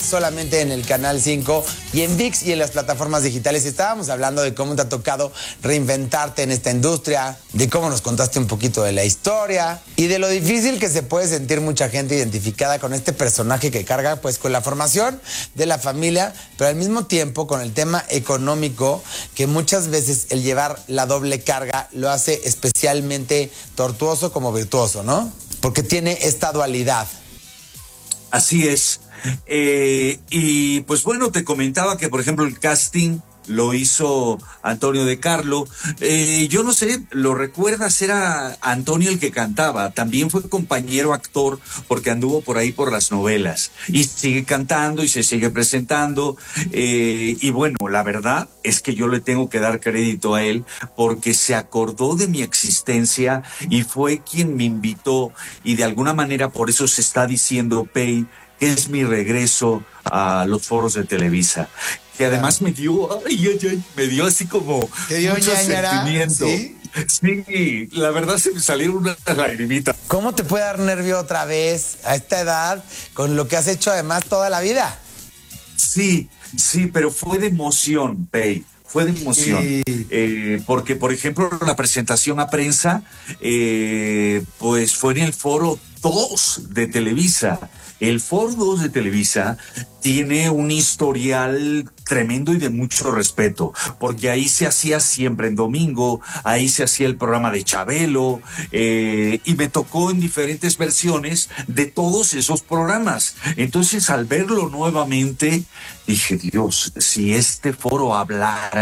solamente en el Canal 5 y en ViX y en las plataformas digitales. Estábamos hablando de cómo te ha tocado reinventarte en esta industria, de cómo nos contaste un poquito de la historia y de lo difícil que se puede sentir mucha gente identificada con este personaje que carga pues con la formación de la familia, pero al mismo tiempo con el tema económico, que muchas veces el llevar la doble carga lo hace especialmente tortuoso como virtuoso, ¿no? Porque tiene esta dualidad. Así es. Y pues bueno, te comentaba que por ejemplo el casting lo hizo Antonio De Carlo. Yo no sé, ¿lo recuerdas? Era Antonio el que cantaba. También fue compañero actor porque anduvo por ahí por las novelas. Y sigue cantando y se sigue presentando. Y bueno, la verdad es que yo le tengo que dar crédito a él porque se acordó de mi existencia y fue quien me invitó. Y de alguna manera por eso se está diciendo, Pay, que es mi regreso a los foros de Televisa. Que además me dio, me dio así como mucho sentimiento. ¿Sí? Sí, la verdad se me salieron unas lagrimitas. ¿Cómo te puede dar nervio otra vez a esta edad con lo que has hecho además toda la vida? Sí, pero fue de emoción, Pei. Fue de emoción, porque por ejemplo la presentación a prensa, pues fue en el Foro 2 de Televisa. El Foro 2 de Televisa tiene un historial tremendo y de mucho respeto, porque ahí se hacía Siempre en Domingo, ahí se hacía el programa de Chabelo, y me tocó en diferentes versiones de todos esos programas. Entonces, al verlo nuevamente, dije, Dios, si este foro hablara,